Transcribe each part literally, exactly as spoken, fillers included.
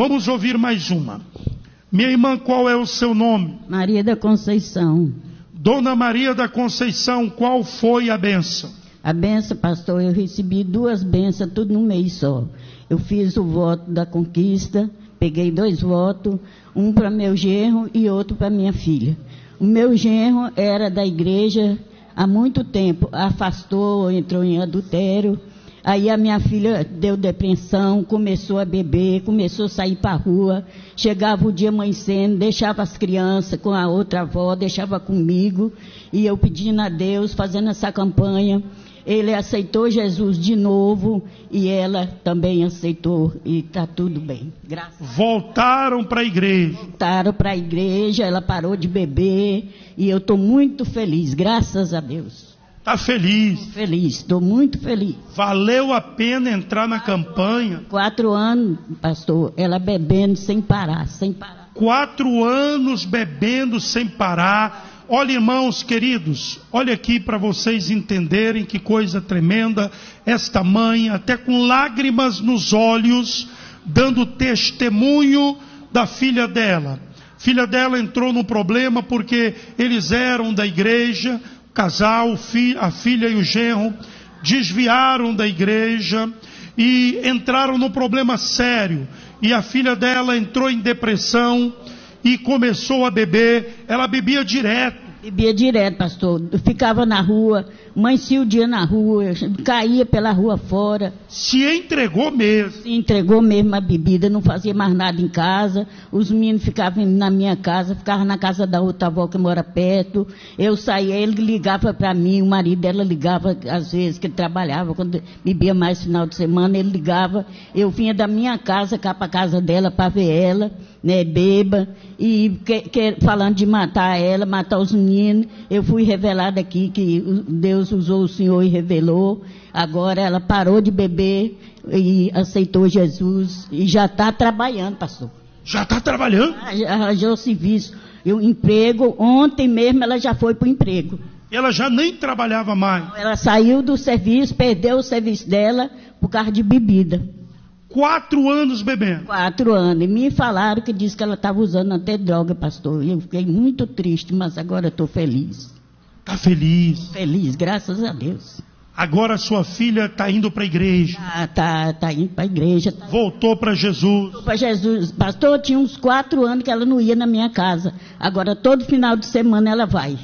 Vamos ouvir mais uma. Minha irmã, qual é o seu nome? Maria da Conceição. Dona Maria da Conceição, qual foi a bênção? A benção, pastor, eu recebi duas bênçãos, tudo num mês só. Eu fiz o voto da conquista, peguei dois votos, um para meu genro e outro para minha filha. O meu genro era da igreja há muito tempo, afastou, entrou em adultério. Aí a minha filha deu depressão, começou a beber, começou a sair para a rua. Chegava o dia amanhecendo, deixava as crianças com a outra avó, deixava comigo. E eu pedindo a Deus, fazendo essa campanha. Ele aceitou Jesus de novo e ela também aceitou e está tudo bem. Graças a Deus. Voltaram para a igreja. Voltaram para a igreja, ela parou de beber e eu estou muito feliz, graças a Deus. Está feliz? Feliz, estou muito feliz. Valeu a pena entrar na campanha? Quatro anos, pastor, ela bebendo sem parar, sem parar. Quatro anos bebendo sem parar. Olha, irmãos queridos, olha aqui para vocês entenderem que coisa tremenda. Esta mãe, até com lágrimas nos olhos, dando testemunho da filha dela. Filha dela entrou num problema porque eles eram da igreja. Casal, a filha e o genro desviaram da igreja e entraram num problema sério. E a filha dela entrou em depressão e começou a beber. Ela bebia direto. Bebia direto, pastor. Eu ficava na rua, amanhecia o dia na rua, caía pela rua fora. Se entregou mesmo. Se entregou mesmo a bebida, não fazia mais nada em casa. Os meninos ficavam na minha casa, ficavam na casa da outra avó que mora perto. Eu saía, ele ligava para mim, o marido dela ligava às vezes, que ele trabalhava, quando bebia mais final de semana, ele ligava. Eu vinha da minha casa cá para a casa dela para ver ela, né, beba, e que, que, falando de matar ela, matar os meninos. Eu fui revelada aqui que Deus usou o Senhor e revelou. Agora ela parou de beber e aceitou Jesus e já está trabalhando, pastor. Já está trabalhando? Arranjou serviço, um emprego. Ontem mesmo ela já foi para o emprego. Ela já nem trabalhava mais? Ela saiu do serviço, perdeu o serviço dela por causa de bebida. Quatro anos bebendo? Quatro anos. E me falaram que disse que ela estava usando até droga, pastor. E eu fiquei muito triste, mas agora estou feliz. Está feliz? Feliz, graças a Deus. Agora sua filha está indo para a igreja? Está tá, tá indo para a igreja. Tá... Voltou para Jesus? Voltou para Jesus. Pastor, tinha uns quatro anos que ela não ia na minha casa. Agora todo final de semana ela vai.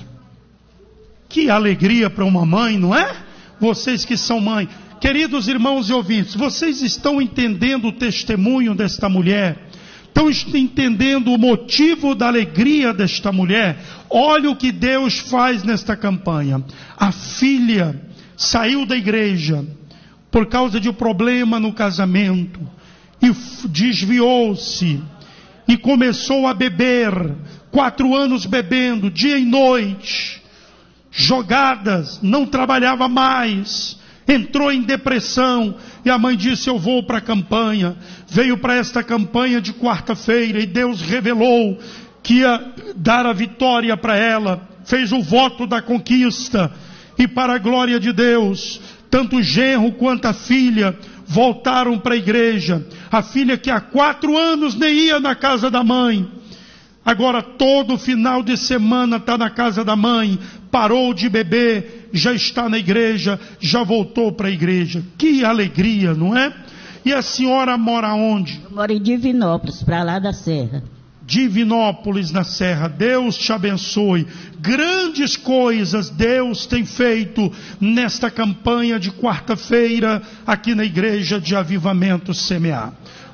Que alegria para uma mãe, não é? Vocês que são mãe. Queridos irmãos e ouvintes, vocês estão entendendo o testemunho desta mulher? Estão entendendo o motivo da alegria desta mulher? Olha o que Deus faz nesta campanha. A filha saiu da igreja por causa de um problema no casamento e desviou-se e começou a beber. Quatro anos bebendo, dia e noite, jogadas, não trabalhava mais. Entrou em depressão e a mãe disse: eu vou para a campanha. Veio para esta campanha de quarta-feira e Deus revelou que ia dar a vitória para ela. Fez o voto da conquista e, para a glória de Deus, tanto o genro quanto a filha voltaram para a igreja. A filha que há quatro anos nem ia na casa da mãe, agora todo final de semana está na casa da mãe. Parou de beber, já está na igreja, já voltou para a igreja. Que alegria, não é? E a senhora mora onde? Eu moro em Divinópolis, para lá da Serra. Divinópolis, na Serra. Deus te abençoe. Grandes coisas Deus tem feito nesta campanha de quarta-feira aqui na igreja de Avivamento Semear.